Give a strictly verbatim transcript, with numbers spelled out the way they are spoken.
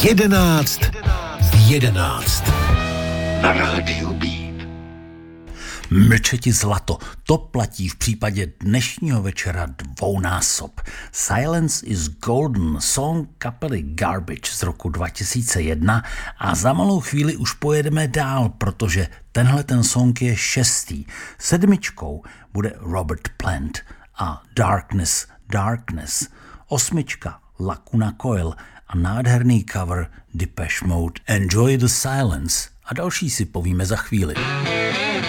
Jedenáct jedenáct na rádiu Beat. Mlčeti zlato, to platí v případě dnešního večera dvounásob. Silence is Golden, song kapely Garbage z roku dva tisíce jedna a za malou chvíli už pojedeme dál, protože tenhle ten song je šestý. Sedmičkou bude Robert Plant a Darkness, Darkness. Osmička Lacuna Coil a nádherný cover Depeche Mode Enjoy the Silence a další si povíme za chvíli.